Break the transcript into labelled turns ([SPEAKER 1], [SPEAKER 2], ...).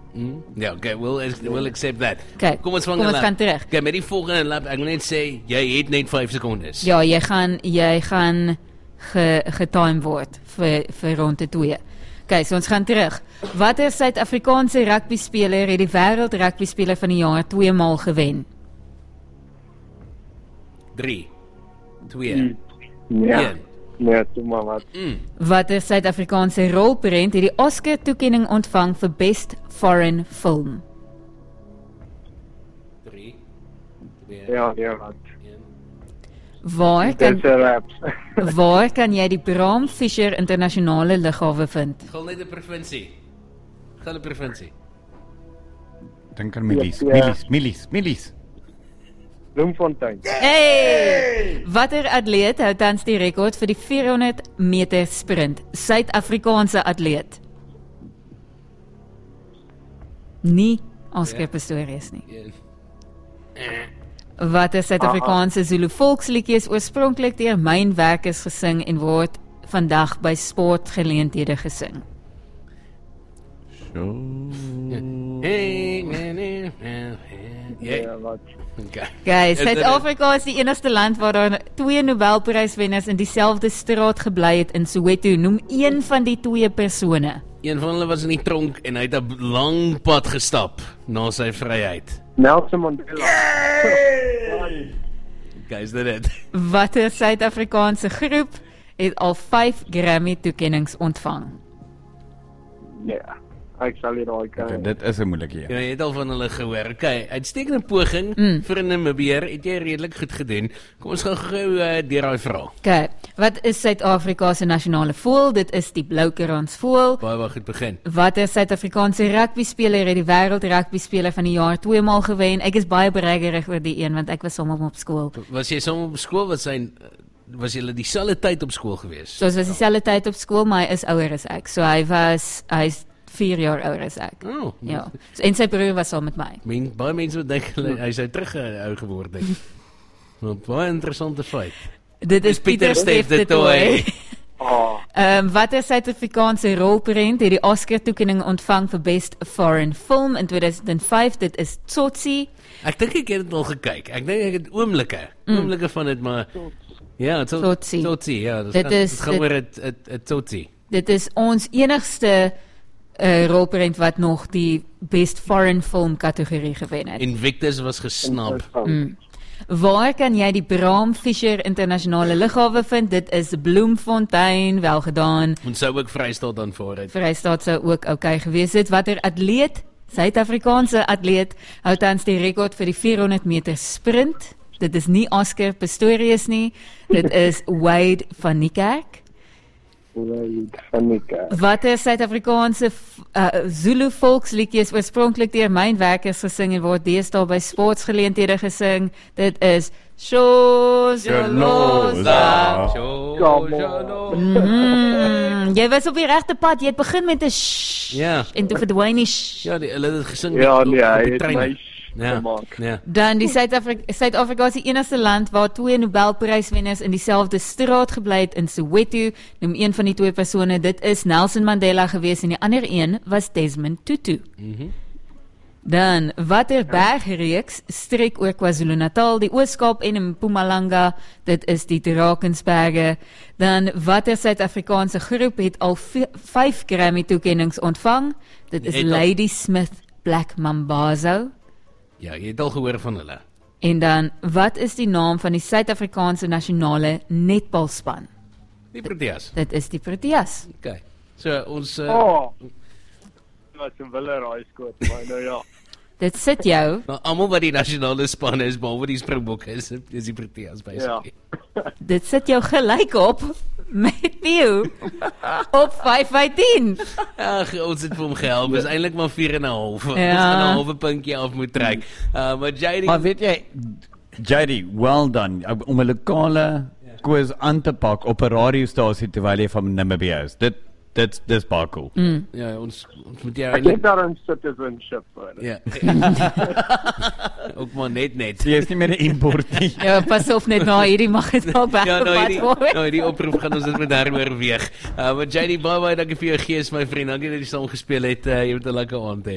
[SPEAKER 1] Ja, okay, we'll accept that.
[SPEAKER 2] Okay,
[SPEAKER 1] Kom ons
[SPEAKER 2] gaan terug.
[SPEAKER 1] Okay, met die volgende lap, ek wil net sê, jy het net 5 sekondes.
[SPEAKER 2] Ja, jy gaan getime word vir ronde 2. Okay, so ons gaan terug. Watter Suid-Afrikaanse rugbyspeler het die wêreld rugbyspeler van die jaar 2 maal gewen?
[SPEAKER 1] 3, 2,
[SPEAKER 3] Ja.
[SPEAKER 1] 1.
[SPEAKER 3] Nee, toe maar wat.
[SPEAKER 2] Watter Suid-Afrikaanse rolprent het die Oscar-toekenning ontvang vir Best Foreign Film?
[SPEAKER 1] 3, 2,
[SPEAKER 3] Ja, wat.
[SPEAKER 1] 1.
[SPEAKER 2] Waar kan jy die Bram Fischer internasionale lughawe vind?
[SPEAKER 1] Gaan net 'n provinsie. Gaan 'n provinsie.
[SPEAKER 4] Dink aan Milies.
[SPEAKER 3] Bloemfontein.
[SPEAKER 2] Hey! Watter atleet hou tans die rekord vir die 400 meter sprint? Suid-Afrikaanse atleet. Nie Oscar Pistorius nie.
[SPEAKER 1] 1.
[SPEAKER 2] Watter Suid-Afrikaanse Zulu volksliedjie is oorspronklik deur mynwerkers gesing en word vandag by sportgeleenthede gesing?
[SPEAKER 3] Ja, wat.
[SPEAKER 2] Okay, Suid-Afrika is die enigste land waar daar 2 Nobelpryswenners in dieselfde straat gebly het in Soweto. Noem een van die 2 persone.
[SPEAKER 1] Een van hulle was in die tronk en hy het 'n lang pad gestap na sy vryheid.
[SPEAKER 3] Nelson Mandela.
[SPEAKER 1] Guys, dit het.
[SPEAKER 2] Watter Suid-Afrikaanse groep het al 5 Grammy-toekennings ontvang?
[SPEAKER 3] Ja, ek sal hier daai
[SPEAKER 4] Okay,
[SPEAKER 3] kan.
[SPEAKER 4] dit is 'n moeilike een.
[SPEAKER 1] Ja, jy het al van hulle gehoor. Okay, uitstekende poging vir 'n Namibier. Het jy redelik goed gedoen. Kom ons gaan gou deur daai vraag.
[SPEAKER 2] Okay, wat is Suid-Afrika se nasionale voël? Dit is die bloukransvoël.
[SPEAKER 1] Baie goed begin.
[SPEAKER 2] Watter Suid-Afrikaanse rugbyspeler het die wêreld rugbyspeler van die jaar 2 maal gewen? Ek is baie bereigerig oor die een want ek was saam op skool.
[SPEAKER 1] Was jy saam op skool? Was julle dieselfde tyd op skool gewees?
[SPEAKER 2] So ons was dieselfde tyd op skool, maar hy is ouer as ek. So hy's 4 jaar ouer as ek.
[SPEAKER 1] Oh,
[SPEAKER 2] Ja. So, en sy broer was saam met my.
[SPEAKER 1] Baie mense wat dink hy sou terug ou geword het. Want baie interessante feit.
[SPEAKER 2] Dit is Pieter Steef de Tooy. Watter Suid-Afrikaanse rolprent het die Oscar-toekenning ontvang vir Best Foreign Film in 2005? Dit is Tsotsi.
[SPEAKER 1] Ek dink ek het dit al gekyk. Ek dink ek het oomblikke van dit, maar ja, Tsotsi, ja, dit gaan oor 'n Tsotsi.
[SPEAKER 2] Dit is ons enigste rolprent wat nog die Best Foreign Film kategorie gewen het.
[SPEAKER 1] Invictus was gesnap.
[SPEAKER 2] Waar kan jy die Bram Fischer internasionale lughawe vind? Dit is Bloemfontein, wel gedaan.
[SPEAKER 1] Ons sou ook Vrystaat aanvaar het.
[SPEAKER 2] Vrystaat sou ook okay gewees het. Watter atleet, Suid-Afrikaanse atleet, hou tans die rekord vir die 400 meter sprint? Dit is nie Oscar Pistorius nie, dit is Wade van Niekerk. Watter Suid-Afrikaanse Zulu volksliedjie is oorspronklik deur mynwerkers gesing en word deesdae by sportgeleenthede gesing? Dit is Shosholoza. Jy was op die regte pad, jy het begin met 'n sh en toe verdwyn die sh.
[SPEAKER 1] Ja, hulle het dit gesing
[SPEAKER 3] Ja,
[SPEAKER 1] op
[SPEAKER 3] nee,
[SPEAKER 1] die
[SPEAKER 3] hy het
[SPEAKER 1] trein.
[SPEAKER 3] my
[SPEAKER 1] Ja.
[SPEAKER 2] Dan die Suid-Afrika is die enigste land waar 2 Nobelpryswenners in dieselfde straat gebly het in Soweto. Noem een van die 2 persone, dit is Nelson Mandela gewees en die ander een was Desmond Tutu. Dan, watter bergreeks strek oor KwaZulu-Natal, die Oos-Kaap en Mpumalanga? Dit is die Drakensberge. Dan, watter Suid-Afrikaanse groep het al 5 Grammy-toekennings ontvang? Dit is Ladysmith Black Mambazo.
[SPEAKER 1] Ja, jy het al gehoor van hulle.
[SPEAKER 2] En dan, wat is die naam van die Suid-Afrikaanse nasionale netbalspan?
[SPEAKER 1] Die Proteas.
[SPEAKER 2] Dit is die Proteas.
[SPEAKER 1] Okay. So ons
[SPEAKER 3] wat 'n wille raai skoot, maar nou ja.
[SPEAKER 2] Dit sit jou.
[SPEAKER 1] nou, almal wat die nasionale span is, behalwe die Springbokke is die Proteas basically.
[SPEAKER 2] Dit sit jou gelyk op met Theo op 5/10.
[SPEAKER 1] Ag, ons het vir hom gehelp. Is eintlik maar 4,5. Ons
[SPEAKER 2] Ja.
[SPEAKER 1] gaan 'n halwe puntjie af moet trek. Maar JD,
[SPEAKER 4] Maar weet jy, JD, well done om 'n lokale quiz aan te pak op 'n radiostasie terwyl jy van Namibië is. Dis baie cool.
[SPEAKER 1] ja, ons moet jou
[SPEAKER 3] Ek het
[SPEAKER 1] eintlik
[SPEAKER 3] daar 'n citizenship vir.
[SPEAKER 1] ja. Ook maar net.
[SPEAKER 4] Jy is nie meer 'n import nie.
[SPEAKER 2] Ja, pas op net na hierdie mag dit al
[SPEAKER 1] Ja,
[SPEAKER 2] weggevat word.
[SPEAKER 1] hierdie oproep gaan ons dit met daaroor weeg. Maar JD, baie dankie vir jou gees my vriend. Dankie dat jy saam gespeel het. Jy het 'n lekker aand hê.